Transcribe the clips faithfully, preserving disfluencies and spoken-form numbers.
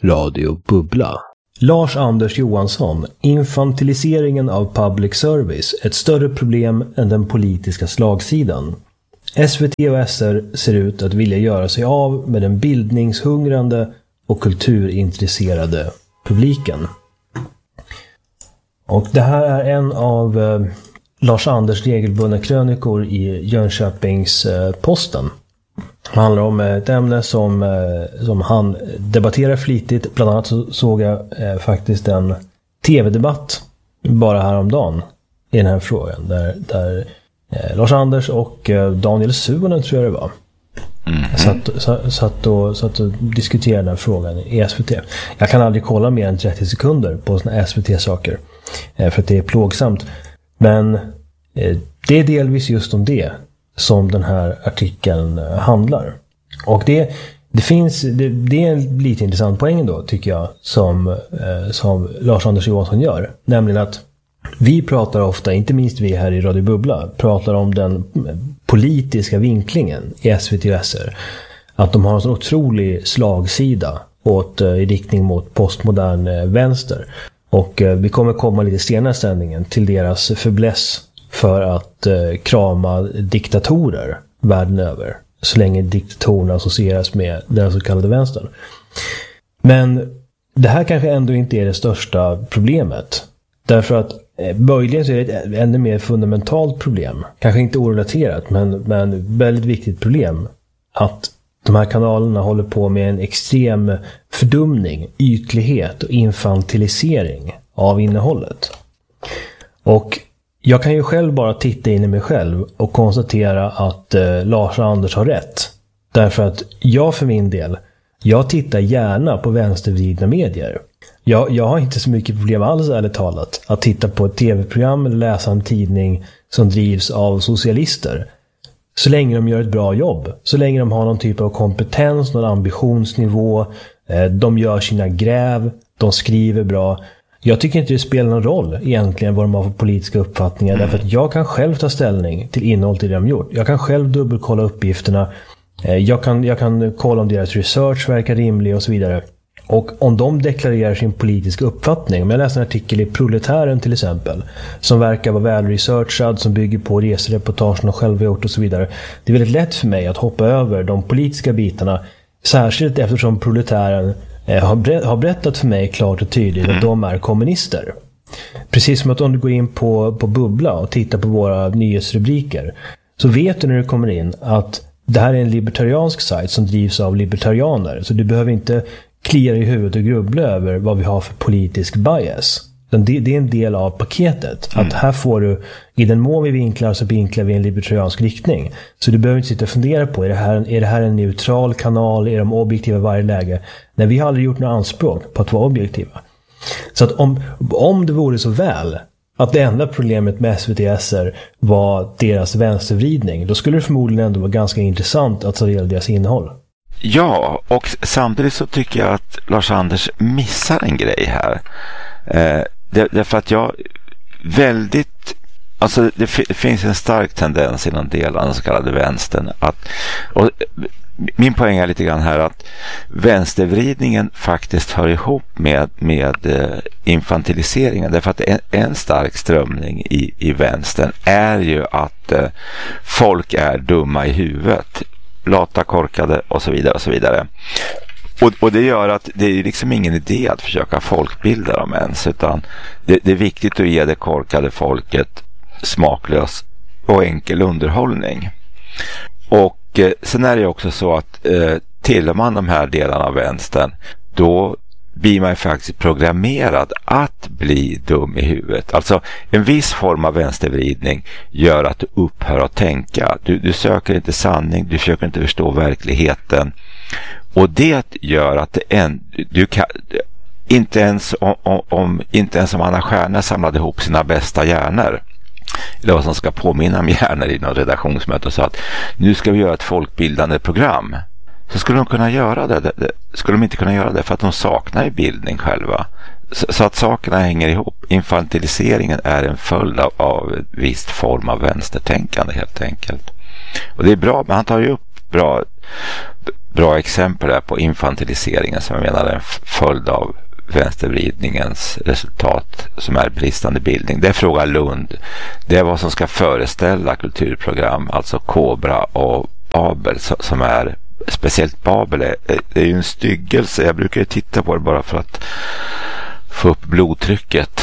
Radio Bubbla. Lars Anders Johansson, infantiliseringen av public service, ett större problem än den politiska slagsidan. S V T och S R ser ut att vilja göra sig av med den bildningshungrande och kulturintresserade publiken. Och det här är en av eh, Lars Anders regelbundna krönikor i Jönköpings eh, Posten. Det handlar om ett ämne som, eh, som han debatterar flitigt. Bland annat så såg jag eh, faktiskt en tv-debatt bara häromdagen i den här frågan. Där, där eh, Lars Anders och eh, Daniel Suhonen, tror jag det var, mm-hmm. satt, satt, satt, och, satt och diskuterade den här frågan i S V T. Jag kan aldrig kolla mer än trettio sekunder på såna S V T-saker eh, för att det är plågsamt. Men eh, det är delvis just om det som den här artikeln handlar. Och det, det finns det, det är en lite intressant poäng då, tycker jag, som, eh, som Lars Anders Johansson gör. Nämligen att vi pratar ofta, inte minst vi här i Radio Bubbla, pratar om den politiska vinklingen i S V T och S R. Att de har en så otrolig slagsida åt, eh, i riktning mot postmodern eh, vänster. Och eh, vi kommer komma lite senare i sändningen till deras fäbless för att eh, krama diktatorer världen över, så länge diktatorerna associeras med den så kallade vänstern. Men det här kanske ändå inte är det största problemet. Därför att eh, möjligen så är det ett ännu mer fundamentalt problem. Kanske inte orelaterat, men, men väldigt viktigt problem. Att de här kanalerna håller på med en extrem fördumning, ytlighet och infantilisering av innehållet. Och jag kan ju själv bara titta in i mig själv och konstatera att eh, Lars och Anders har rätt. Därför att jag för min del, jag tittar gärna på vänstervridna medier. Jag, jag har inte så mycket problem alls, ärligt talat, att titta på ett tv-program eller läsa en tidning som drivs av socialister. Så länge de gör ett bra jobb. Så länge de har någon typ av kompetens, någon ambitionsnivå. Eh, de gör sina gräv, de skriver bra. Jag tycker inte det spelar någon roll egentligen vad de har för politiska uppfattningar. Mm. Därför att jag kan själv ta ställning till innehållet i det de gjort. Jag kan själv dubbelkolla uppgifterna. Jag kan, jag kan kolla om deras research verkar rimlig och så vidare. Och om de deklarerar sin politiska uppfattning. Om jag läser en artikel i Proletären till exempel, som verkar vara väl researchad, som bygger på resereportagen de själva gjort och så vidare. Det är väldigt lätt för mig att hoppa över de politiska bitarna. Särskilt eftersom Proletären har berättat för mig klart och tydligt att de är kommunister. Precis som att om du går in på, på Bubbla och tittar på våra nyhetsrubriker, så vet du när du kommer in att det här är en libertariansk sajt som drivs av libertarianer. Så du behöver inte klia i huvudet och grubbla över vad vi har för politisk bias. Det, det är en del av paketet. Mm. Att här får du, i den mån vi vinklar så vinklar vi en libertariansk riktning. Så du behöver inte sitta och fundera på, är det här, är det här en neutral kanal? Är de objektiva i varje läge? Nej, vi har aldrig gjort några anspråk på att vara objektiva. Så att om, om det vore så väl att det enda problemet med S V T S R var deras vänstervridning, då skulle det förmodligen ändå vara ganska intressant att ta del av deras innehåll. Ja, och samtidigt så tycker jag att Lars Anders missar en grej här. Eh, det, därför att jag väldigt, alltså det f- finns en stark tendens inom delar av den så kallade vänstern att, och min poäng är lite grann här att vänstervridningen faktiskt hör ihop med, med eh, infantiliseringen. Därför att en, en stark strömning i, i vänstern är ju att eh, folk är dumma i huvudet, lata, korkade och så vidare och så vidare. Och, och det gör att det är liksom ingen idé att försöka folkbilda dem ens, utan det, det är viktigt att ge det korkade folket smaklös och enkel underhållning. Och eh, sen är det också så att eh, tillhör man de här delarna av vänstern, då blir man faktiskt programmerad att bli dum i huvudet. Alltså en viss form av vänstervridning gör att du upphör att tänka. Du, du söker inte sanning, du försöker inte förstå verkligheten. Och det gör att det en, du kan, inte ens om, om, om inte ens om Anna Stjärna samlade ihop sina bästa hjärnor, eller vad som ska påminna om hjärnor i något redaktionsmöte, och sa att nu ska vi göra ett folkbildande program, så skulle de kunna göra det, det, det skulle de inte kunna göra det för att de saknar bildning själva. Så, så att sakerna hänger ihop. Infantiliseringen är en följd av, av en viss form av vänstertänkande helt enkelt. Och det är bra, men han tar ju upp bra bra exempel är på infantiliseringen, som jag menar är en följd av vänstervridningens resultat, som är bristande bildning. Det frågar Lund. Det är vad som ska föreställa kulturprogram, alltså Kobra och Babel, som är speciellt Babel är, det är ju en styggelse. Jag brukar ju titta på det bara för att få upp blodtrycket.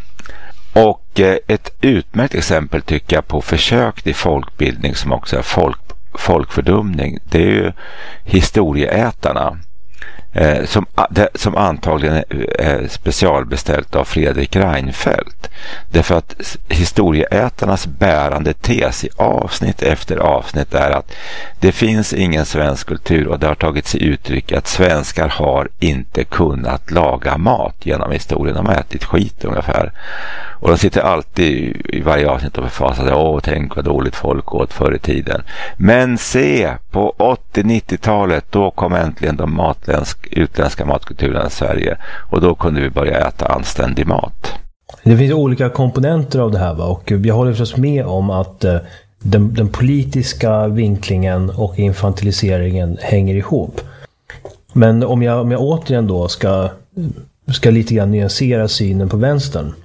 Och eh, ett utmärkt exempel tycker jag på försök till folkbildning som också är folk, folkfördumning, det är ju Historieätarna. Eh, som, det, som antagligen är specialbeställt av Fredrik Reinfeldt. Därför att Historieätarnas bärande tes i avsnitt efter avsnitt är att det finns ingen svensk kultur, och det har tagit sig uttryck att svenskar har inte kunnat laga mat genom historien. De har ätit skit ungefär. Och de sitter alltid i, i varje avsnitt och förfasar sig. Åh, tänk vad dåligt folk åt förr i tiden. Men se, på åttio-nittiotalet då kom äntligen de matländsk, utländska matkulturerna i Sverige. Och då kunde vi börja äta anständig mat. Det finns olika komponenter av det här, va? Och jag håller förstås med om att eh, den, den politiska vinklingen och infantiliseringen hänger ihop. Men om jag, om jag återigen då ska, ska lite grann nyansera synen på vänstern,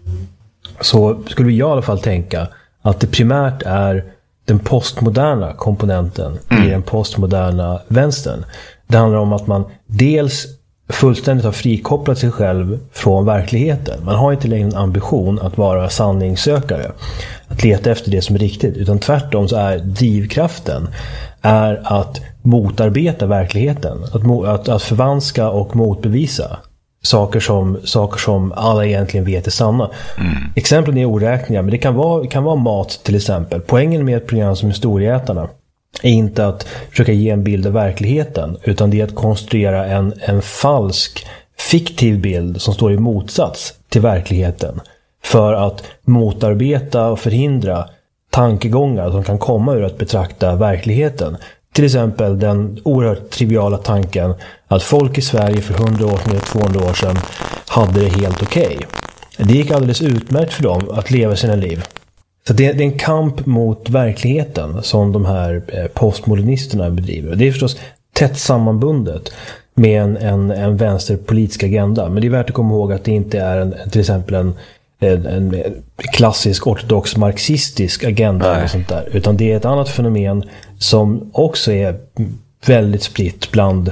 så skulle vi i alla fall tänka att det primärt är den postmoderna komponenten mm. i den postmoderna vänstern. Det handlar om att man dels fullständigt har frikopplat sig själv från verkligheten. Man har inte längre en ambition att vara sanningssökare, att leta efter det som är riktigt, utan tvärtom så är drivkraften är att motarbeta verkligheten, att, att, att förvanska och motbevisa saker som, saker som alla egentligen vet är sanna. Mm. Exemplen är oräkneliga, men det kan vara, kan vara mat till exempel. Poängen med ett program som Historieätarna är inte att försöka ge en bild av verkligheten, utan det är att konstruera en, en falsk, fiktiv bild som står i motsats till verkligheten, för att motarbeta och förhindra tankegångar som kan komma ur att betrakta verkligheten. Till exempel den oerhört triviala tanken att folk i Sverige för hundra år sedan, tvåhundra år sedan hade det helt okej. Okay. Det gick alldeles utmärkt för dem att leva sina liv. Så det är, det är en kamp mot verkligheten som de här postmodernisterna bedriver. Det är förstås tätt sammanbundet med en, en, en vänsterpolitisk agenda. Men det är värt att komma ihåg att det inte är en, till exempel en, en, en klassisk ortodox marxistisk agenda eller sånt där, utan det är ett annat fenomen som också är väldigt spritt bland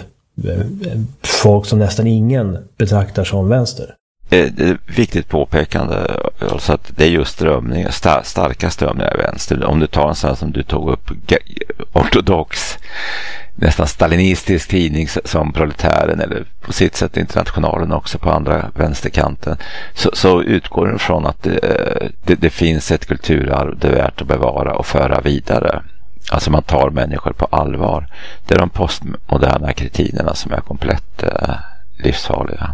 folk som nästan ingen betraktar som vänster. Det är ett viktigt påpekande, alltså att det är just strömningar, star- starka strömningar i vänster. Om du tar en sån som du tog upp, ortodox, nästan stalinistisk tidning som Proletären, eller på sitt sätt Internationalen också på andra vänsterkanten, så, så utgår den från att det, det, det finns ett kulturarv det är värt att bevara och föra vidare. Alltså man tar människor på allvar. Det är de postmoderna kritinerna som är komplett eh, livsfarliga.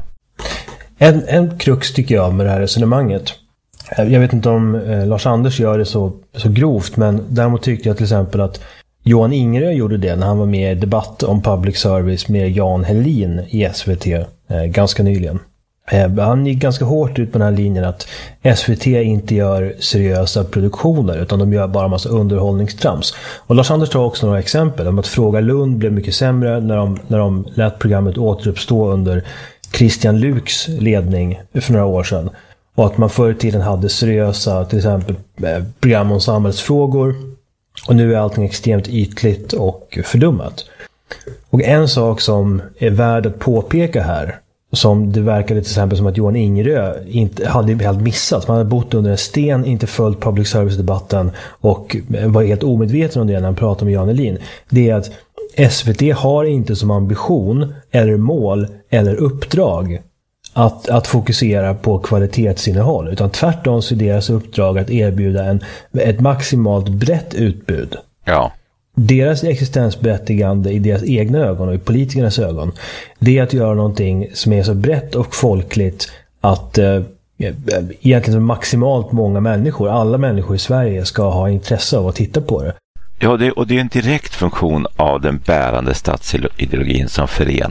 En, en krux tycker jag med det här resonemanget, jag vet inte om eh, Lars Anders gör det så, så grovt, men däremot tyckte jag till exempel att Johan Ingerö gjorde det när han var med i debatt om public service med Jan Helin i S V T eh, ganska nyligen. Eh, han gick ganska hårt ut på den här linjen att S V T inte gör seriösa produktioner, utan de gör bara en massa underhållningstrams. Och Lars Anders tar också några exempel om att Fråga Lund blev mycket sämre när de, när de lät programmet återuppstå under Christian Luuks ledning för några år sedan. Och att man förr i tiden hade seriösa, till exempel program om samhällsfrågor. Och nu är allting extremt ytligt och fördummat. Och en sak som är värd att påpeka här, som det verkade till exempel som att Johan Ingerö inte hade helt missat. Man hade bott under en sten, inte följt public service-debatten och var helt omedveten om det när han pratade med Jan Helin. Det är att S V T har inte som ambition eller mål eller uppdrag att, att fokusera på kvalitetsinnehåll, utan tvärtom så är deras uppdrag att erbjuda en, ett maximalt brett utbud. Ja. Deras existensberättigande i deras egna ögon och i politikernas ögon, det är att göra någonting som är så brett och folkligt att eh, egentligen maximalt många människor, alla människor i Sverige, ska ha intresse av att titta på det. Ja, det, och det är en direkt funktion av den bärande statsideologin som förenar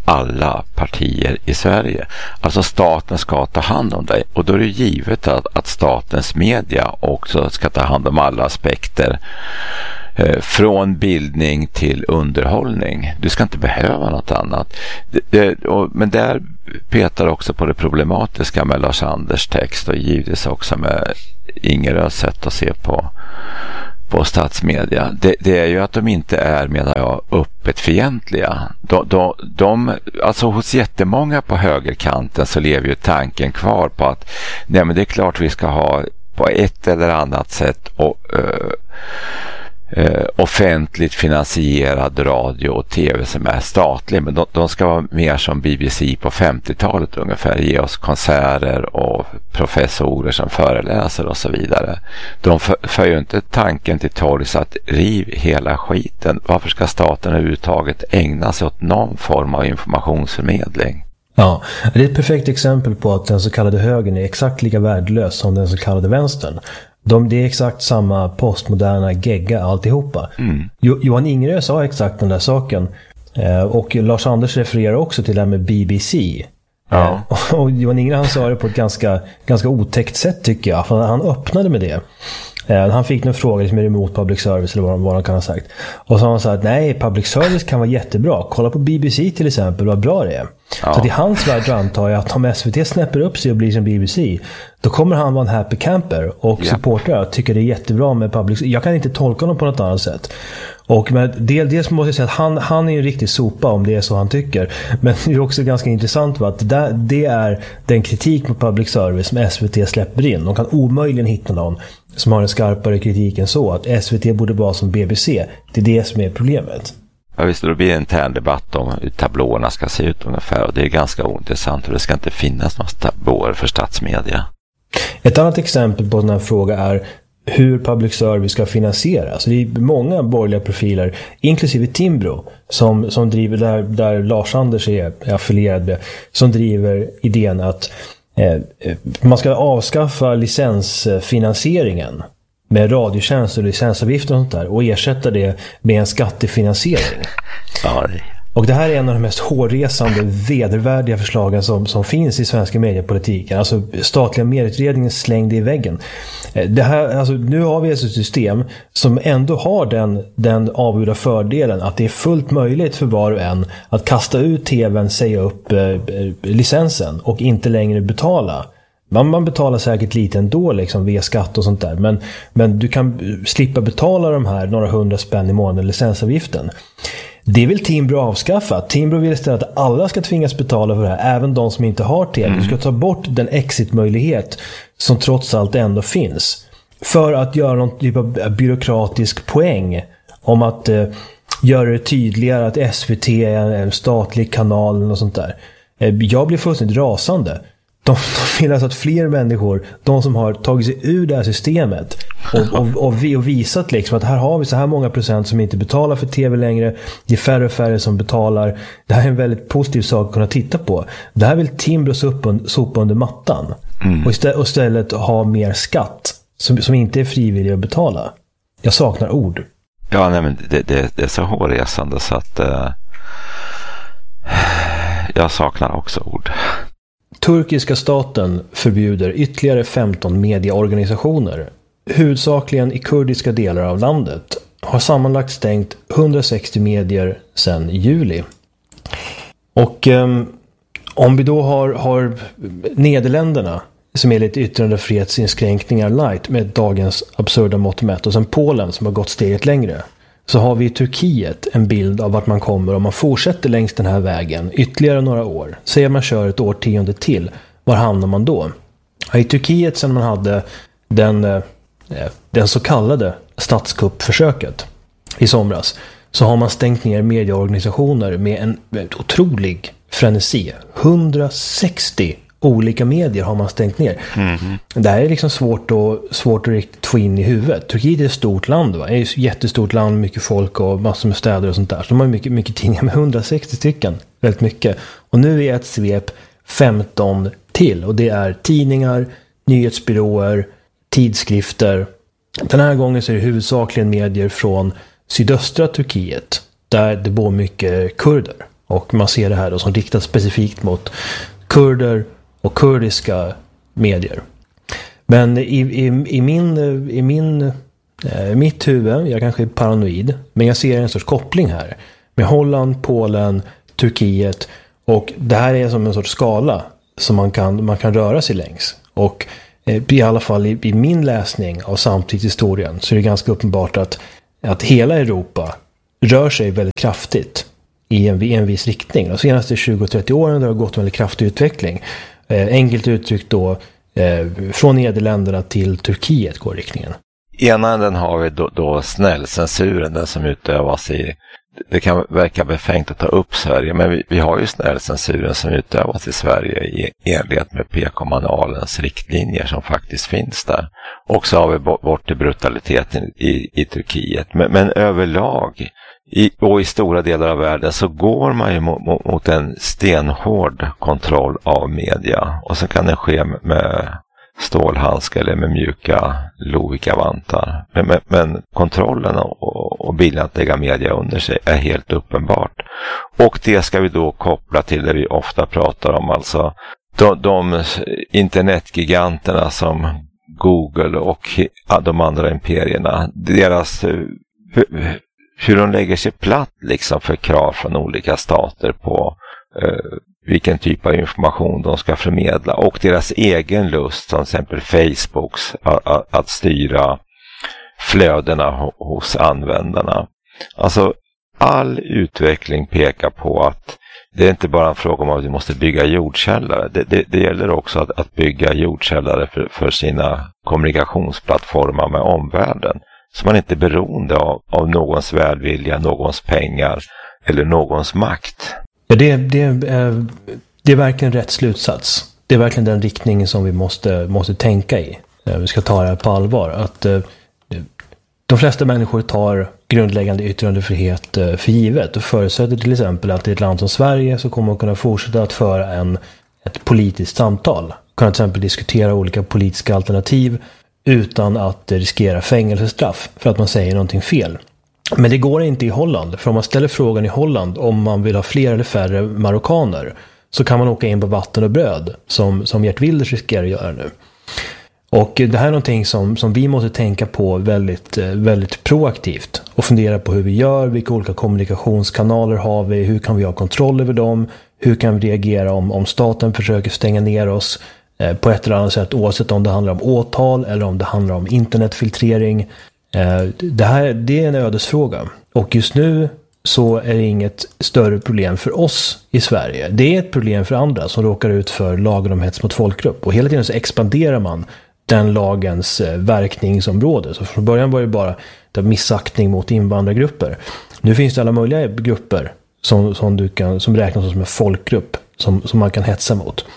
alla partier i Sverige. Alltså staten ska ta hand om dig, och då är det givet att, att statens media också ska ta hand om alla aspekter. Eh, från bildning till underhållning. Du ska inte behöva något annat. Det, det, och, men där petar också på det problematiska med Lars-Anders text, och givetvis också med Ingeröds sätt att se på, på statsmedia. Det, det är ju att de inte är, menar jag, öppet fientliga. De, de, de, alltså hos jättemånga på högerkanten så lever ju tanken kvar på att nej, men det är klart vi ska ha på ett eller annat sätt och uh, Uh, offentligt finansierad radio och tv som är statlig, men de, de ska vara mer som B B C på femtiotalet ungefär, ge oss konserter och professorer som föreläser och så vidare. De för, för ju inte tanken till torgs att riv hela skiten. Varför ska staten överhuvudtaget ägna sig åt någon form av informationsförmedling? Ja, det är ett perfekt exempel på att den så kallade högern är exakt lika värdelös som den så kallade vänstern. De, det är exakt samma postmoderna gegga alltihopa. Mm. Jo, Johan Ingerö sa exakt den där saken. Eh, och Lars-Anders refererar också till det här med B B C. Ja. Eh, och, och Johan Ingerö, han sa det på ett ganska, ganska otäckt sätt, tycker jag. För han öppnade med det. Eh, han fick en fråga liksom, är det emot public service eller vad, vad han kan ha sagt. Och så har han sagt, nej, public service kan vara jättebra. Kolla på B B C till exempel, vad bra det är. Ja. Så i hans värld antar jag att om S V T snäpper upp sig och blir som B B C, då kommer han vara en happy camper och yeah. supportrar tycker det är jättebra med public. Jag kan inte tolka honom på något annat sätt. Och men del, dels måste jag säga att han, han är en riktig sopa om det är så han tycker. Men det är också ganska intressant va, att det, det är den kritik mot public service som S V T släpper in. De kan omöjligen hitta någon som har en skarpare kritik än så. Att S V T borde vara som B B C. Det är det som är problemet. Ja, visst, det blir en intern debatt om hur tablåerna ska se ut ungefär, och det är ganska ointressant, och det ska inte finnas några tablåer för statsmedia. Ett annat exempel på den här frågan är hur public service ska finansieras. Det är många borgerliga profiler, inklusive Timbro, som, som driver, där, där Lars-Anders är affilierad med, som driver idén att eh, man ska avskaffa licensfinansieringen med radiotjänst och licensavgifter och sånt där, och ersätta det med en skattefinansiering. Ja, och det här är en av de mest hårresande, vedervärdiga förslagen som, som finns i svenska mediepolitiken. Alltså statliga medieutredningen slängde i väggen. Det här, alltså, nu har vi ett system som ändå har den, den avgjorda fördelen att det är fullt möjligt för var och en att kasta ut tvn, säga upp eh, licensen och inte längre betala. Man, man betalar säkert lite ändå liksom, via skatt och sånt där. Men, men du kan slippa betala de här några hundra spänn i månaden licensavgiften. Det vill Timbro avskaffa. Timbro vill istället att alla ska tvingas betala för det här, även de som inte har T V. Mm. Du ska ta bort den exitmöjlighet som trots allt ändå finns. För att göra någon typ av byråkratisk poäng om att eh, göra det tydligare att S V T är en statlig kanal och sånt där. Eh, jag blir fullständigt rasande. De, de vill alltså att fler människor, de som har tagit sig ur det här systemet och, och, och, och visat liksom att här har vi så här många procent som inte betalar för tv längre, det är färre och färre som betalar. Det här är en väldigt positiv sak att kunna titta på. Det här vill Timbro sopa under mattan mm. och, istället, och istället ha mer skatt som, som inte är frivillig att betala. Jag saknar ord. Ja, nej, men det, det, det är så hårresande så att uh, jag saknar också ord. Turkiska staten förbjuder ytterligare femton medieorganisationer, huvudsakligen i kurdiska delar av landet, har sammanlagt stängt hundrasextio medier sedan juli. Och um, om vi då har, har Nederländerna som är lite yttrandefrihetsinskränkningar light med dagens absurda mått mätt, och sen Polen som har gått steget längre, så har vi i Turkiet en bild av vart man kommer om man fortsätter längs den här vägen ytterligare några år. Säger man kör ett årtionde till, var hamnar man då? I Turkiet, sedan man hade den, eh, den så kallade statskuppförsöket i somras, så har man stängt ner medieorganisationer med en otrolig frenesi. hundrasextio olika medier har man stängt ner. Mm-hmm. Det här är liksom svårt att, svårt att riktigt få in i huvudet. Turkiet är ett stort land, va? Det är ett jättestort land, mycket folk och massor med städer och sånt där. Så de har mycket, mycket tidningar med hundrasextio stycken. Väldigt mycket. Och nu är ett svep femton till. Och det är tidningar, nyhetsbyråer, tidskrifter. Den här gången så är det huvudsakligen medier från sydöstra Turkiet, där det bor mycket kurder. Och man ser det här då som riktat specifikt mot kurder och kurdiska medier. Men i, i, i min, i min, eh, mitt huvud, jag kanske är paranoid, men jag ser en sorts koppling här. Med Holland, Polen, Turkiet, och det här är som en sorts skala som man kan, man kan röra sig längs. Och eh, i alla fall i, i min läsning av samtidshistorien så är det ganska uppenbart att, att hela Europa rör sig väldigt kraftigt i en, i en viss riktning. De senaste tjugo till trettio åren har det gått en väldigt kraftig utveckling. Eh, enkelt uttryckt då, eh, från Nederländerna till Turkiet går riktningen. I ena änden har vi då, då snällcensuren, den som utövas i, det kan verka befängt att ta upp Sverige, men vi, vi har ju snällcensuren som utövas i Sverige i enlighet med P K-manualens riktlinjer som faktiskt finns där. Och så har vi bort till brutaliteten i, i Turkiet. Men, men överlag i, och i stora delar av världen så går man ju mot, mot en stenhård kontroll av media. Och så kan det ske med stålhandskar eller med mjuka Lovikka-vantar. Men, men, men kontrollen och, och bilden att lägga media under sig är helt uppenbart. Och det ska vi då koppla till det vi ofta pratar om, alltså de, de internetgiganterna som Google och de andra imperierna, deras hur de lägger sig platt liksom för krav från olika stater på eh, vilken typ av information de ska förmedla, och deras egen lust, som till exempel Facebooks, att, att styra flödena hos användarna. Alltså all utveckling pekar på att det är inte bara en fråga om att vi måste bygga jordkällare. Det, det, det gäller också att, att bygga jordkällare för, för sina kommunikationsplattformar med omvärlden. Så man inte är beroende av, av någons välvilja, någons pengar eller någons makt. Ja, det, det, är, det är verkligen rätt slutsats. Det är verkligen den riktningen som vi måste, måste tänka i. Vi ska ta det här på allvar. Att de flesta människor tar grundläggande yttrandefrihet för givet och förutsätter till exempel att i ett land som Sverige så kommer man kunna fortsätta att föra en, ett politiskt samtal. Kunna till exempel diskutera olika politiska alternativ utan att riskera fängelsestraff för att man säger någonting fel. Men det går inte i Holland, för om man ställer frågan i Holland om man vill ha fler eller färre marockaner så kan man åka in på vatten och bröd som, som Geert Wilders riskerar att göra nu. Och det här är någonting som, som vi måste tänka på väldigt, väldigt proaktivt och fundera på hur vi gör, vilka olika kommunikationskanaler har vi, hur kan vi ha kontroll över dem, hur kan vi reagera om, om staten försöker stänga ner oss eh, på ett eller annat sätt, oavsett om det handlar om åtal eller om det handlar om internetfiltrering. Eh, det här det är en ödesfråga, och just nu så är det inget större problem för oss i Sverige. Det är ett problem för andra som råkar ut för lagen om hets mot folkgrupp, och hela tiden så expanderar man den lagens verkningsområde. Så från början var det bara missaktning mot invandrargrupper. Nu finns det alla möjliga grupper som, som, du kan, som räknas som en folkgrupp som, som man kan hetsa mot.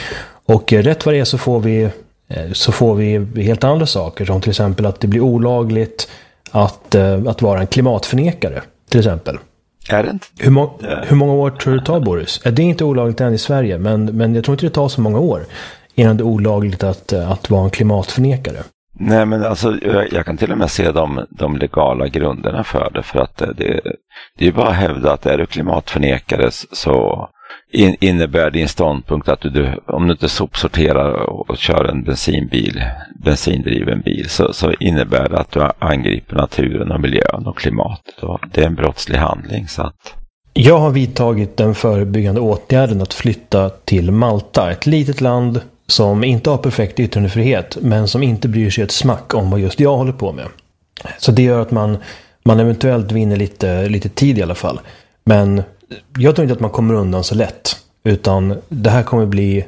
Och rätt vad det är så får vi, så får vi helt andra saker, som till exempel att det blir olagligt att, att vara en klimatförnekare, till exempel. Är det inte? Hur, må- hur många år tror du det tar, Boris? Det är inte olagligt än i Sverige, men, men jag tror inte det tar så många år innan det är olagligt att, att vara en klimatförnekare. Nej, men alltså jag, jag kan till och med se de, de legala grunderna för det, för att det, det är ju bara att hävda att är du klimatförnekare så in, innebär din ståndpunkt att du, du om du inte sopsorterar och, och kör en bensinbil, bensindriven bil, så, så innebär det att du angriper naturen och miljön och klimatet, och det är en brottslig handling. Så att jag har vidtagit den förebyggande åtgärden att flytta till Malta, ett litet land som inte har perfekt yttrandefrihet, men som inte bryr sig ett smack om vad just jag håller på med. Så det gör att man, man eventuellt vinner lite, lite tid i alla fall. Men jag tror inte att man kommer undan så lätt, utan det här kommer bli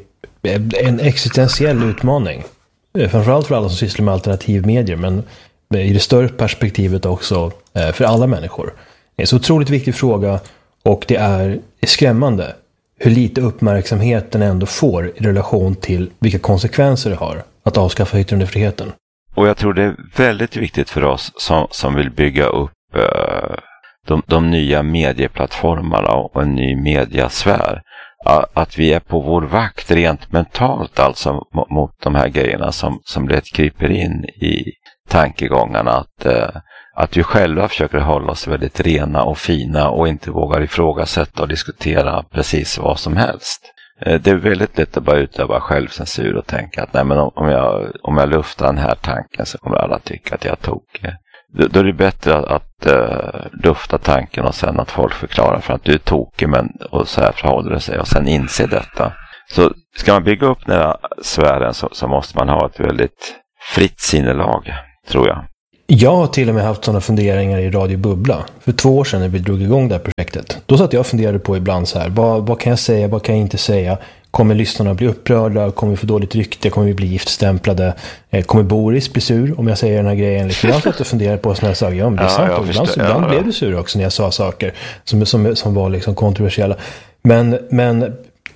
en existentiell utmaning. Framförallt för alla som sysslar med alternativmedier, men i det större perspektivet också för alla människor. Det är en så otroligt viktig fråga, och det är skrämmande hur lite uppmärksamhet den ändå får i relation till vilka konsekvenser det har att avskaffa yttrandefriheten. Och jag tror det är väldigt viktigt för oss som, som vill bygga upp uh, de, de nya medieplattformarna och en ny mediasfär, att vi är på vår vakt rent mentalt, alltså mot de här grejerna som, som lätt kryper in i tankegångarna, att, att vi själva försöker hålla oss väldigt rena och fina och inte vågar ifrågasätta och diskutera precis vad som helst. Det är väldigt lätt att bara utöva självcensur och tänka att nej, men om jag, om jag luftar den här tanken så kommer alla tycka att jag tog. Då är det bättre att, att uh, lufta tanken och sen att folk förklarar för att du är tokig, men, och så här förhåller det sig och sen inse detta. Så ska man bygga upp den här sfären så, så måste man ha ett väldigt fritt sinnelag, tror jag. Jag har till och med haft sådana funderingar i Radio Bubbla. För två år sedan när vi drog igång det här projektet. Då satt jag och funderade på ibland så här. Vad, vad kan jag säga, vad kan jag inte säga? Kommer lyssnarna bli upprörda? Kommer vi få dåligt rykte? Kommer vi bli giftstämplade? Kommer Boris bli sur om jag säger den här grejen? Jag satt och funderade på sådana här saker. Ja, men det är sant. Ja, ibland så, ibland ja, blev du sur också när jag sa saker som, som, som var liksom kontroversiella. Men, men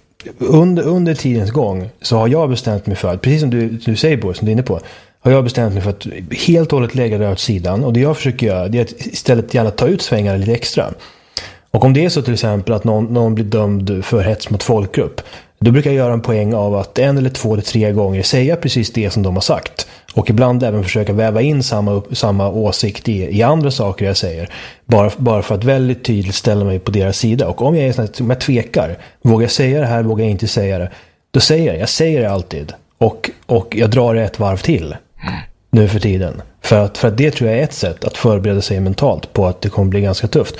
under, under tidens gång så har jag bestämt mig för, precis som du, du säger Boris, som du är inne på, har jag bestämt mig för att helt och hållet lägga det åt sidan. Och det jag försöker göra, det är att istället gärna ta ut svängar lite extra. Och om det är så till exempel att någon, någon blir dömd för hets mot folkgrupp, då brukar jag göra en poäng av att en eller två eller tre gånger säga precis det som de har sagt. Och ibland även försöka väva in samma, samma åsikt i, i andra saker jag säger. Bara, bara för att väldigt tydligt ställa mig på deras sida. Och om jag, är sån här, om jag tvekar, vågar jag säga det här, vågar jag inte säga det, då säger jag, jag säger det alltid. Och, och jag drar det ett varv till nu för tiden. För att, för att det tror jag är ett sätt att förbereda sig mentalt på att det kommer bli ganska tufft.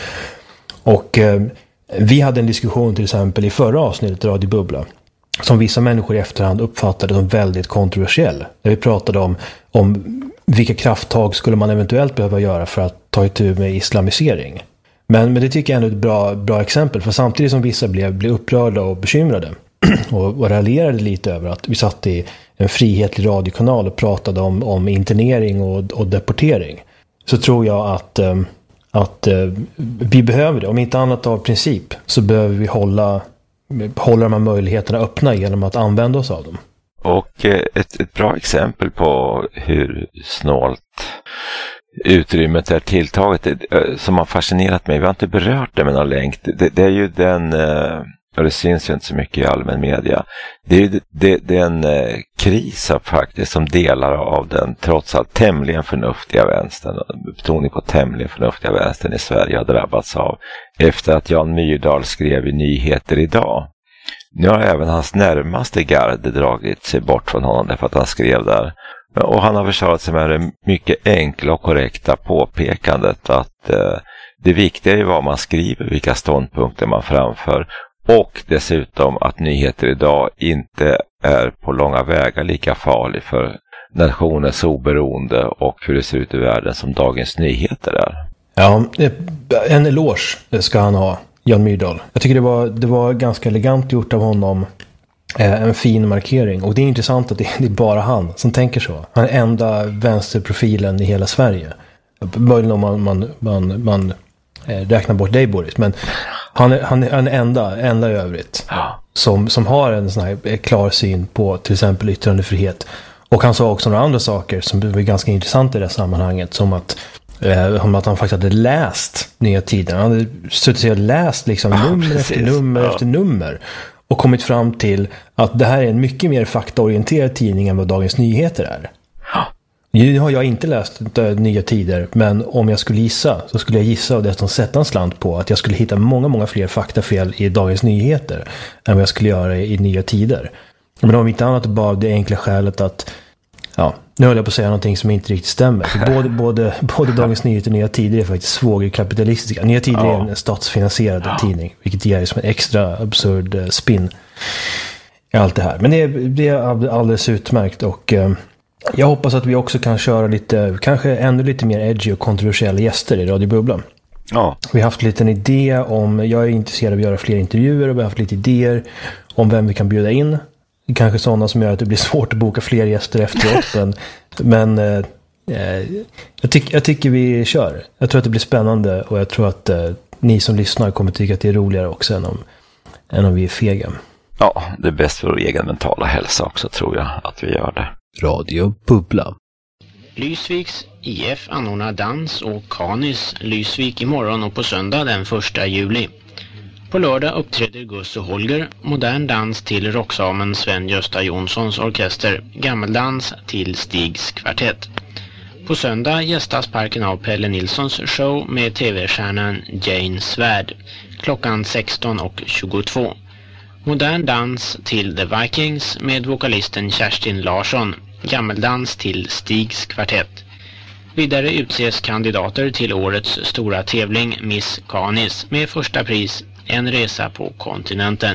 Och eh, vi hade en diskussion till exempel i förra avsnittet Radio Bubbla som vissa människor i efterhand uppfattade som väldigt kontroversiell. Där vi pratade om, om vilka krafttag skulle man eventuellt behöva göra för att ta itu med islamisering. Men, men det tycker jag är ett bra, bra exempel. För samtidigt som vissa blev, blev upprörda och bekymrade och, och raljerade lite över att vi satt i en frihetlig radiokanal och pratade om, om internering och, och deportering, så tror jag att, att vi behöver det. Om inte annat av princip så behöver vi hålla, hålla de här möjligheterna öppna genom att använda oss av dem. Och ett, ett bra exempel på hur snålt utrymmet är tilltaget som har fascinerat mig, vi har inte berört det med någon länk, det, det är ju den, och det syns ju inte så mycket i allmän media, det är ju det, det, den kris faktiskt som delar av den trots allt tämligen förnuftiga vänstern, betoning på tämligen förnuftiga vänstern i Sverige har drabbats av efter att Jan Myrdal skrev i Nyheter idag. Nu har även hans närmaste garde dragit sig bort från honom därför att han skrev där. Och han har försvarat sig med det mycket enkla och korrekta påpekandet att eh, det viktiga är vad man skriver, vilka ståndpunkter man framför, och dessutom att Nyheter idag inte är på långa vägar lika farlig för nationens oberoende och hur det ser ut i världen som Dagens Nyheter är. Ja, en eloge ska han ha, Jan Myrdal. Jag tycker det var, det var ganska elegant gjort av honom. En fin markering. Och det är intressant att det är bara han som tänker så. Han är enda vänsterprofilen i hela Sverige. Möjligen om man, man, man, man räknar bort dig, Boris. Men han är, han är en enda, enda i övrigt som, som har en sån här klar syn på till exempel yttrandefrihet. Och han sa också några andra saker som var ganska intressanta i det sammanhanget. Som att, eh, om att han faktiskt hade läst Nya Tider. Han hade suttit och läst liksom nummer ja, efter nummer ja. efter nummer. Och kommit fram till att det här är en mycket mer faktaorienterad tidning än vad Dagens Nyheter är. Ja. Nu har jag inte läst Nya Tider, men om jag skulle gissa så skulle jag gissa och dessutom sätta en slant på att jag skulle hitta många, många fler faktafel i Dagens Nyheter än vad jag skulle göra i Nya Tider. Men om inte annat bara det enkla skälet att, ja, nu höll jag på att säga någonting som inte riktigt stämmer. För både, både, både Dagens Nyheter och Nya Tider är faktiskt svågerkapitalistiska. Nya Tider ja. är en statsfinansierad ja. tidning, vilket ger som en extra absurd spin i allt det här. Men det är, det är alldeles utmärkt och eh, jag hoppas att vi också kan köra lite, kanske ännu lite mer edgy och kontroversiella gäster i Radio Bubbla. Ja. Vi har haft lite en idé om, jag är intresserad av att göra fler intervjuer och vi har haft lite idéer om vem vi kan bjuda in. Kanske sådana som gör att det blir svårt att boka fler gäster efteråt. men men eh, jag, tyck, jag tycker vi kör. Jag tror att det blir spännande och jag tror att eh, ni som lyssnar kommer tycka att det är roligare också än om, än om vi är fega. Ja, det är bäst för vår egen mentala hälsa också, tror jag att vi gör det. Radio Bubbla. Lysviks I F anordnar dans och Kanis Lysvik imorgon och på söndag den första juli. På lördag uppträder Gus och Holger, modern dans till rocksamen Sven-Gösta Jonssons orkester, gammeldans till Stigs kvartett. På söndag gästas parken av Pelle Nilssons show med tv-stjärnan Jane Svärd klockan sexton och tjugotvå. Modern dans till The Vikings med vokalisten Kerstin Larsson, gammeldans till Stigs kvartett. Vidare utses kandidater till årets stora tävling Miss Canis med första pris en resa på kontinenten.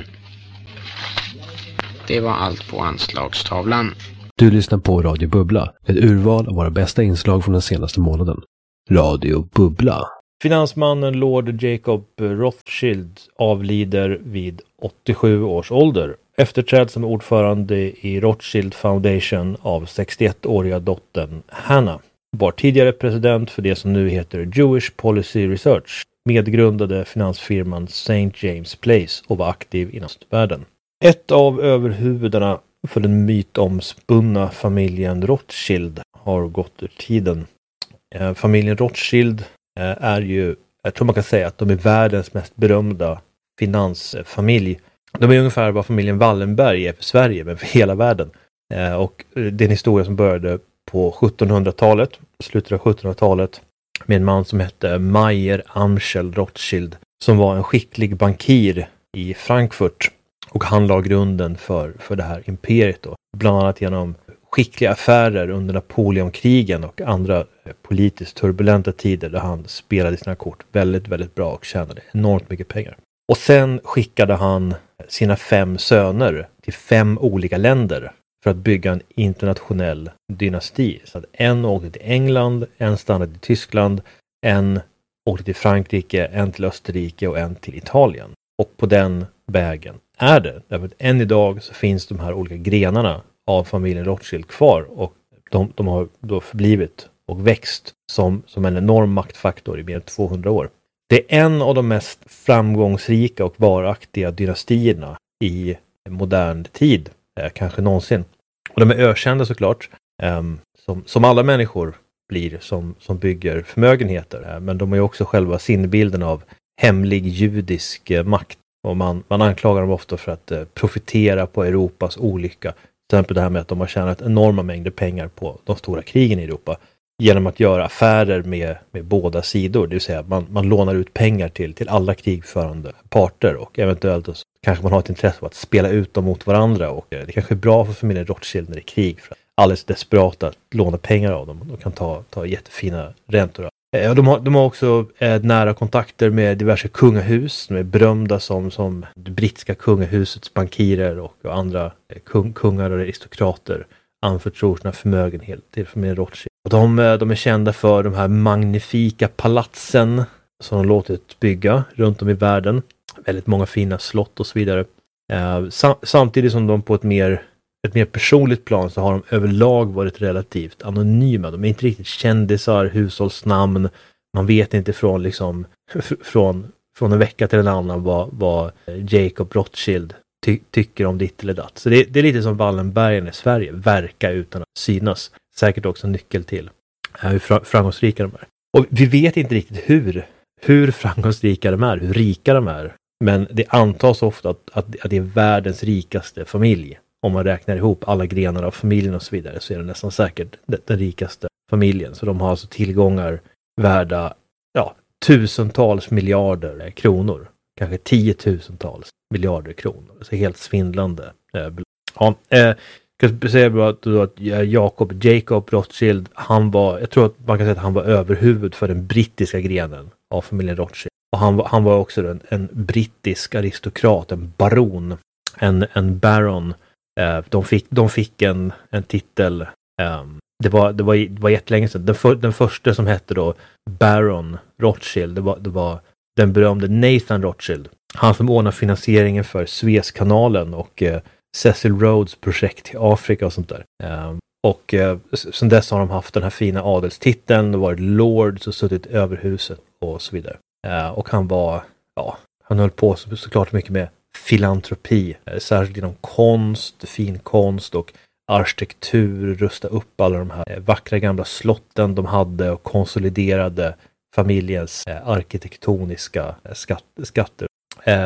Det var allt på anslagstavlan. Du lyssnar på Radio Bubbla, ett urval av våra bästa inslag från den senaste månaden. Radio Bubbla. Finansmannen Lord Jacob Rothschild avlider vid åttiosju års ålder. Efterträdd som ordförande i Rothschild Foundation av sextioettåriga dottern Hannah. Var tidigare president för det som nu heter Jewish Policy Research. Medgrundade finansfirman Saint James Place och var aktiv inom världen. Ett av överhuvudena för den mytomspunna familjen Rothschild har gått ur tiden. Eh, familjen Rothschild eh, är ju, jag tror man kan säga att de är världens mest berömda finansfamilj. De är ungefär vad familjen Wallenberg är för Sverige, men för hela världen. Eh, och det är en historia som började på sjuttonhundratalet, slutet av sjuttonhundratalet, med en man som hette Meyer Amschel Rothschild, som var en skicklig bankir i Frankfurt. Och han la grunden för, för det här imperiet då. Bland annat genom skickliga affärer under Napoleonkrigen och andra politiskt turbulenta tider där han spelade sina kort väldigt, väldigt bra och tjänade enormt mycket pengar. Och sen skickade han sina fem söner till fem olika länder för att bygga en internationell dynasti. Så att en åkte till England, en stannade i Tyskland, en åkte till Frankrike, en till Österrike och en till Italien. Och på den vägen är det. Därför att än idag så finns de här olika grenarna av familjen Rothschild kvar och de, de har då förblivit och växt som, som en enorm maktfaktor i mer än tvåhundra år. Det är en av de mest framgångsrika och varaktiga dynastierna i modern tid, eh, kanske någonsin. Och de är ökända såklart, eh, som, som alla människor blir som, som bygger förmögenheter. Eh, men de är också själva sinnbilden av hemlig judisk eh, makt. Och man, man anklagar dem ofta för att eh, profitera på Europas olycka. Till exempel det här med att de har tjänat enorma mängder pengar på de stora krigen i Europa. Genom att göra affärer med, med båda sidor. Det vill säga man, man lånar ut pengar till, till alla krigförande parter. Och eventuellt så kanske man har ett intresse av att spela ut dem mot varandra. Och eh, det kanske är bra för familjen Rothschild när det är krig. För att alldeles desperata att låna pengar av dem. De kan ta, ta jättefina räntor. De har, de har också eh, nära kontakter med diverse kungahus. De är berömda som, som det brittiska kungahusets bankirer och, och andra eh, kung, kungar och aristokrater anförtror sina förmögenhet till familjen Rothschild. Och de, de är kända för de här magnifika palatsen som de låtit bygga runt om i världen. Väldigt många fina slott och så vidare. Eh, sam, samtidigt som de på ett mer, ett mer personligt plan så har de överlag varit relativt anonyma. De är inte riktigt kändisar, hushållsnamn. Man vet inte från, liksom, från, från en vecka till en annan vad, vad Jacob Rothschild ty, tycker om ditt eller datt. Så det, det är lite som Wallenbergen i Sverige. Verka utan att synas. Säkert också en nyckel till hur framgångsrika de är. Och vi vet inte riktigt hur, hur framgångsrika de är, hur rika de är. Men det antas ofta att, att, att det är världens rikaste familj. Om man räknar ihop alla grenar av familjen och så vidare så är det nästan säkert den, den rikaste familjen. Så de har alltså tillgångar värda ja, tusentals miljarder kronor. Kanske tiotusentals miljarder kronor. Så helt svindlande. Ja, eh, jag kan säga bara att, att Jacob, Jacob Rothschild, han var, jag tror att man kan säga att han var överhuvud för den brittiska grenen av familjen Rothschild. Och han, han var också en, en brittisk aristokrat, en baron, en, en baron. Eh, de, fick, de fick en, en titel, eh, det, var, det, var, det var jättelänge sedan. Den, för, den första som hette då Baron Rothschild, det var, det var den berömde Nathan Rothschild. Han som ordnade finansieringen för Suezkanalen och eh, Cecil Rhodes projekt i Afrika och sånt där. Eh, och eh, sen dess har de haft den här fina adelstiteln och varit lords och suttit över huset och så vidare. Eh, och han var, ja, han höll på så, såklart mycket med filantropi, eh, särskilt inom konst, fin konst och arkitektur, rusta upp alla de här eh, vackra gamla slotten de hade och konsoliderade familjens eh, arkitektoniska eh, skatt, skatter. Eh,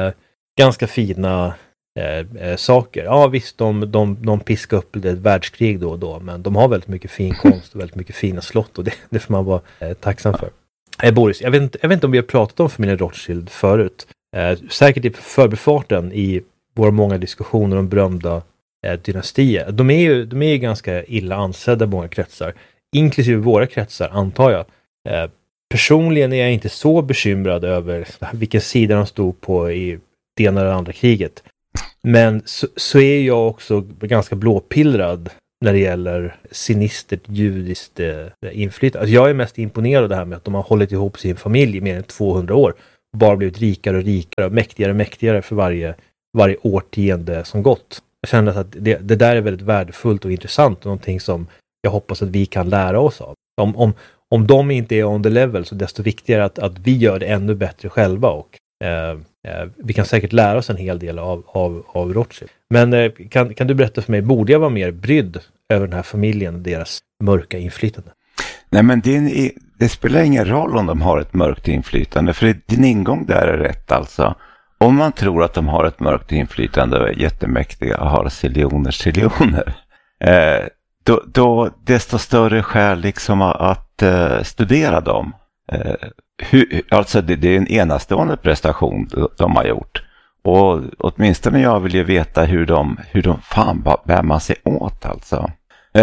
ganska fina eh, eh, saker. Ja visst, de, de, de piskar upp ett världskrig då och då, men de har väldigt mycket fin konst och väldigt mycket fina slott, och det, det får man vara eh, tacksam för. Eh, Boris, jag vet, inte, jag vet inte om vi har pratat om familjen Rothschild förut. Eh, säkert i förbifarten i våra många diskussioner om berömda eh, dynastier. De är ju de är ju ganska illa ansedda i många kretsar, inklusive våra kretsar antar jag. Eh, personligen är jag inte så bekymrad över vilken sida de stod på i det ena eller andra kriget. Men så, så är jag också ganska blåpillrad när det gäller sinistert judiskt eh, inflytande. Alltså jag är mest imponerad av det här med att de har hållit ihop sin familj i mer än tvåhundra år. Och bara blivit rikare och rikare, mäktigare och mäktigare för varje, varje årtionde som gått. Jag känner att det, det där är väldigt värdefullt och intressant och någonting som jag hoppas att vi kan lära oss av. Om, om, om de inte är on the level, så desto viktigare att, att vi gör det ännu bättre själva, och eh, eh, vi kan säkert lära oss en hel del av, av, av Rothschild. Men eh, kan, kan du berätta för mig, borde jag vara mer brydd över den här familjen och deras mörka inflytande? Nej, men det, det spelar ingen roll om de har ett mörkt inflytande, för din ingång där är rätt alltså. Om man tror att de har ett mörkt inflytande och är jättemäktiga och har siljoner, siljoner, eh, då, då desto större skäl liksom att eh, studera dem. Eh, hur, alltså det, det är en enastående prestation de har gjort. Och åtminstone jag vill ju veta hur de, hur de fan bär man sig åt alltså.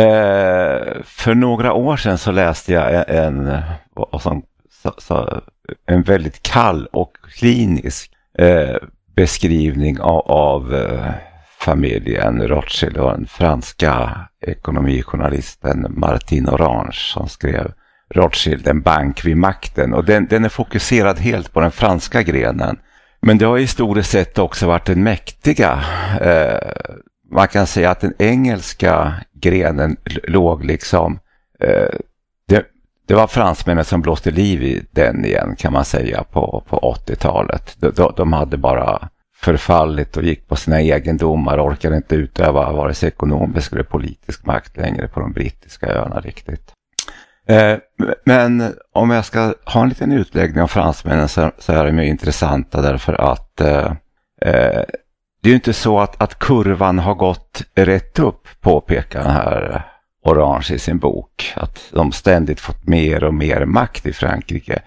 Eh, för några år sedan så läste jag en, en, en, en, en väldigt kall och klinisk eh, beskrivning av, av eh, familjen Rothschild och den franska ekonomijournalisten Martin Orange som skrev Rothschild, en bank vid makten. Och den, den är fokuserad helt på den franska grenen. Men det har historiskt sett också varit den mäktiga. Eh, man kan säga att den engelska grenen låg liksom... Eh, det, det var fransmännen som blåste liv i den igen, kan man säga, på, på åttiotalet. De, de hade bara förfallit och gick på sina egendomar och orkade inte utöva vare sig ekonomisk eller politisk makt längre på de brittiska öarna riktigt. Eh, men om jag ska ha en liten utläggning om fransmännen så, så är de ju intressanta därför att eh, eh, det är ju inte så att, att kurvan har gått rätt upp, påpekar den här Orange i sin bok. Att de ständigt fått mer och mer makt i Frankrike.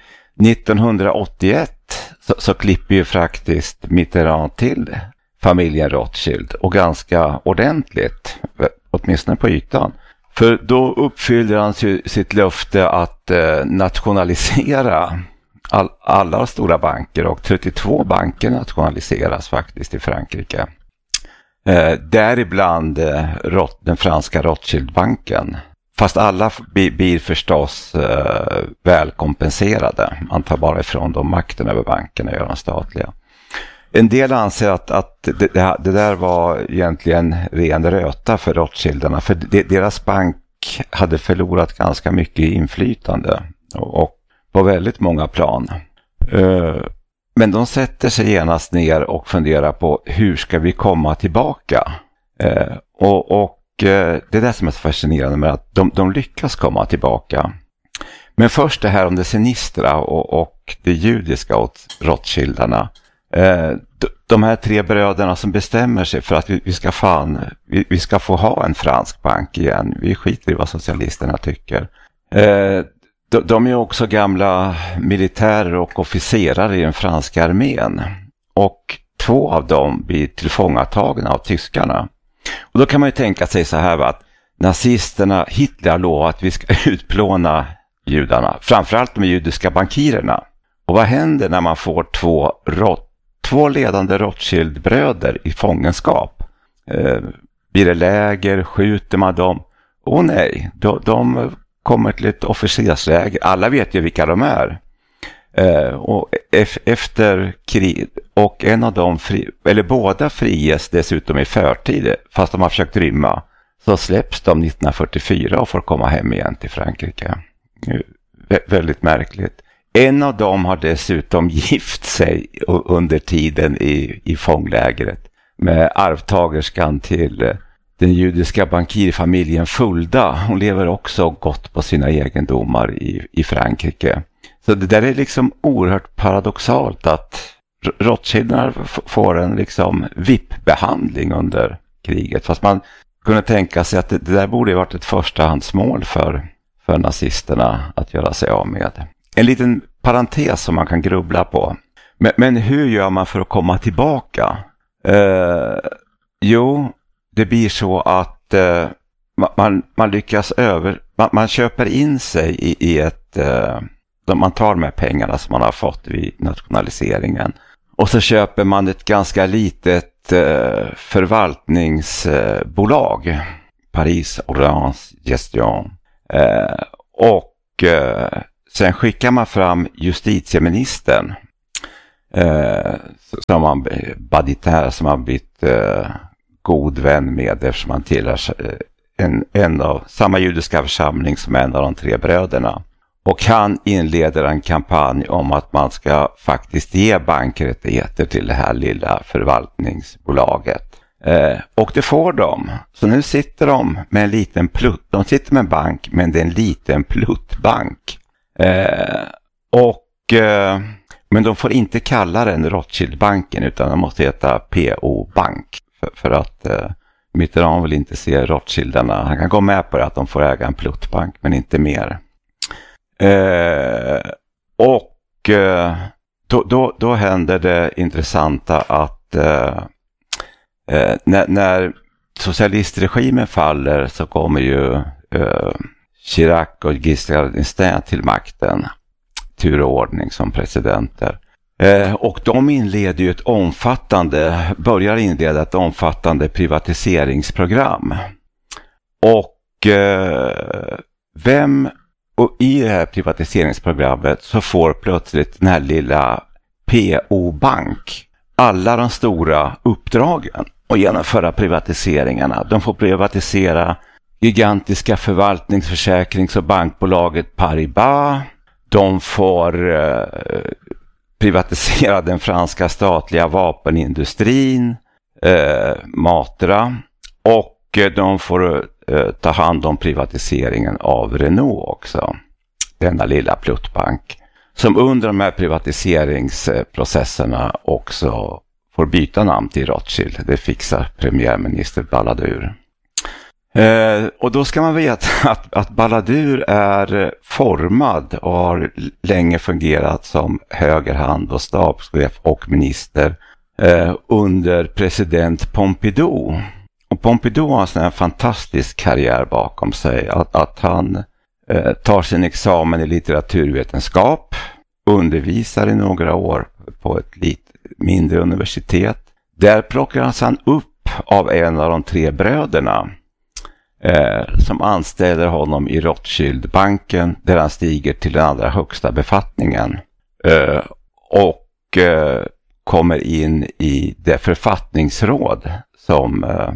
nittonhundraåttioett så, så klipper ju faktiskt Mitterrand till familjen Rothschild, och ganska ordentligt, åtminstone på ytan. För då uppfyllde han sitt löfte att eh, nationalisera all, alla stora banker, och trettiotvå banker nationaliseras faktiskt i Frankrike. Eh, däribland eh, Roth, den franska Rothschildbanken. Fast alla blir förstås eh, välkompenserade. Man tar bara ifrån dem makten över bankerna och gör dem statliga. En del anser att, att det, det där var egentligen ren röta för Rothschildarna. För de, deras bank hade förlorat ganska mycket inflytande. Och, och på väldigt många plan. Uh, men de sätter sig genast ner och funderar på hur ska vi komma tillbaka. Uh, och och uh, det är det som är så fascinerande med att de, de lyckas komma tillbaka. Men först det här om det sinistra och, och det judiska åt Rothschildarna. Eh, de här tre bröderna som bestämmer sig för att vi, vi ska fan vi, vi ska få ha en fransk bank igen. Vi skiter i vad socialisterna tycker. Eh, de, de är också gamla militärer och officerare i den franska armén. Och två av dem blir tillfångatagna av tyskarna. Och då kan man ju tänka sig så här att nazisterna, Hitler lovar att vi ska utplåna judarna. Framförallt de judiska bankirerna. Och vad händer när man får två rott Två ledande Rothschild-bröder i fångenskap? Eh, blir det läger? Skjuter man dem? Åh nej, de, de kommer till ett officersläger. Alla vet ju vilka de är. Eh, och ef- efter krig, och en av dem, fri, eller båda friges dessutom i förtid, fast de har försökt rymma. Så släpps de nittonhundrafyrtiofyra och får komma hem igen till Frankrike. Vä- väldigt märkligt. En av dem har dessutom gift sig under tiden i, i fånglägret med arvtagerskan till den judiska bankirfamiljen Fulda. Hon lever också gott på sina egendomar i, i Frankrike. Så det där är liksom oerhört paradoxalt att Rothschildarna får en liksom V I P-behandling under kriget. Fast man kunde tänka sig att det, det där borde ha varit ett förstahandsmål för, för nazisterna att göra sig av med. En liten parentes som man kan grubbla på. Men, men hur gör man för att komma tillbaka? Eh, jo, det blir så att eh, man, man lyckas över... Man, man köper in sig i, i ett... Eh, man tar med pengarna som man har fått vid nationaliseringen. Och så köper man ett ganska litet eh, förvaltningsbolag. Paris Orange Gestion. Eh, och eh, sen skickar man fram justitieministern. Eh, som man, Badinter, som har blivit eh, god vän med eftersom han tillhör en, en av samma judiska församling som en av de tre bröderna. Och han inleder en kampanj om att man ska faktiskt ge bankrättigheter till det här lilla förvaltningsbolaget. Eh, och det får de. Så nu sitter de med en liten plutt. De sitter med en bank, men det är en liten pluttbank. Eh, och, eh, men de får inte kalla den Rothschildbanken utan de måste heta P O-bank. För, för att eh, Mitterrand vill inte se Rothschildarna. Han kan gå med på det att de får äga en pluttbank, men inte mer. Eh, och eh, då, då, då händer det intressanta att eh, eh, när, när socialistregimen faller så kommer ju eh, Chirac och Giscard d'Estaing till makten, tur och ordning som presidenter. Eh, och de inleder ju ett omfattande, börjar inleda ett omfattande privatiseringsprogram. Och eh, vem Och i det här privatiseringsprogrammet så får plötsligt den här lilla P O-bank alla de stora uppdragen och genomföra privatiseringarna. De får privatisera gigantiska förvaltningsförsäkrings- och bankbolaget Paribas. De får eh, privatisera den franska statliga vapenindustrin, eh, Matra, och eh, de får eh, ta hand om privatiseringen av Renault också. Denna lilla pluttbank som under de här privatiseringsprocesserna också får byta namn till Rothschild. Det fixar premiärminister Balladur. Eh, och då ska man veta att, att Balladur är formad och har länge fungerat som högerhand och stabschef och minister eh, under president Pompidou. Och Pompidou har en sån här fantastisk karriär bakom sig. Att, att han eh, tar sin examen i litteraturvetenskap, undervisar i några år på ett lite mindre universitet. Där plockar han upp av en av de tre bröderna eh, som anställer honom i Rothschildbanken, där han stiger till den allra högsta befattningen eh, och eh, kommer in i det författningsråd som eh,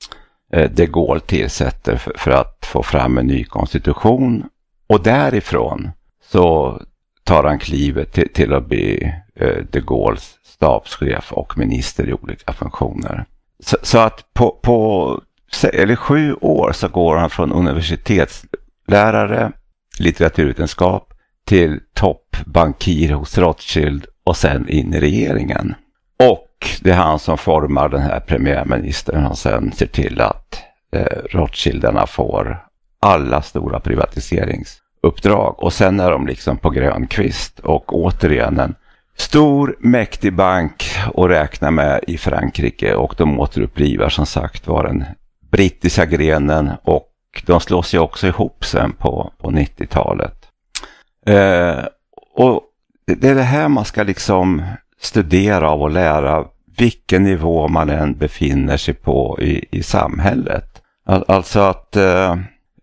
de Gaulle tillsätter för, för att få fram en ny konstitution. Och därifrån så tar han klivet till, till att bli eh, de Gaulles stabschef och minister i olika funktioner. Så, så att på, på eller sju år så går han från universitetslärare, litteraturvetenskap, till toppbankir hos Rothschild och sen in i regeringen. Och det är han som formar den här premiärministern och sen ser till att eh, Rothschildarna får alla stora privatiseringsuppdrag. Och sen är de liksom på grön kvist och återigen en stor, mäktig bank att räkna med i Frankrike. Och de återupplivar som sagt var den brittiska grenen och de slås ju också ihop sen på, på nittiotalet. Eh, och det är det här man ska liksom studera av och lära vilken nivå man än befinner sig på i, i samhället. Alltså att eh,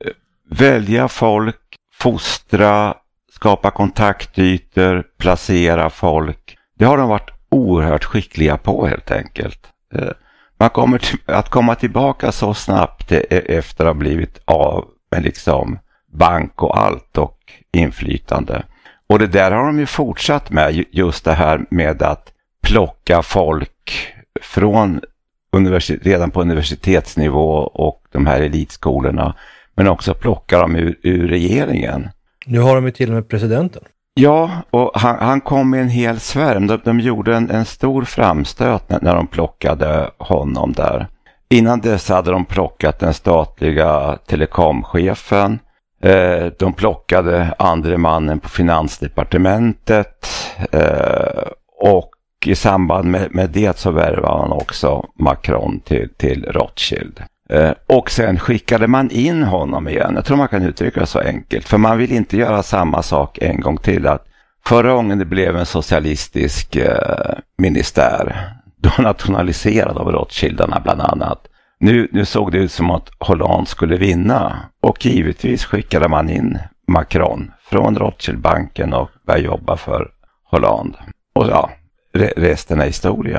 välja folk, fostra, skapa kontaktytor, placera folk. Det har de varit oerhört skickliga på helt enkelt. Eh, man kommer till, att komma tillbaka så snabbt efter att ha blivit av med liksom bank och allt och inflytande. Och det där har de ju fortsatt med, just det här med att plocka folk från universitet, redan på universitetsnivå och de här elitskolorna, men också plocka dem ur, ur regeringen. Nu har de ju till och med presidenten. Ja, och han, han kom med en hel svärm. De, de gjorde en, en stor framstöt när, när de plockade honom där. Innan dess hade de plockat den statliga telekomchefen. Eh, de plockade andre mannen på finansdepartementet. Eh, och i samband med, med det så värvade han också Macron till, till Rothschild. Eh, och sen skickade man in honom igen. Jag tror man kan uttrycka det så enkelt. För man vill inte göra samma sak en gång till. Att förra gången det blev en socialistisk eh, ministär, då nationaliserad av Rothschildarna bland annat. Nu, nu såg det ut som att Hollande skulle vinna. Och givetvis skickade man in Macron från Rothschildbanken och började jobba för Hollande. Och ja, re- resten är historia.